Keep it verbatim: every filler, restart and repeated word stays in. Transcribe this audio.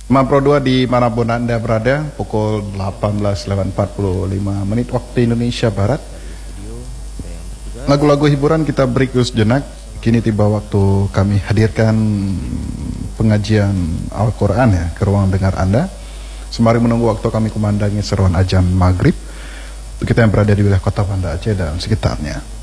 Maaf Pro dua dimanapun Anda berada, pukul delapan belas lewat empat puluh lima menit waktu Indonesia Barat. Lagu-lagu hiburan kita break sejenak. Kini tiba waktu kami hadirkan pengajian Al-Quran ya ke ruang dengar Anda. Sembari menunggu waktu kami kumandangi seruan azan maghrib kita yang berada di wilayah kota Banda Aceh dan sekitarnya.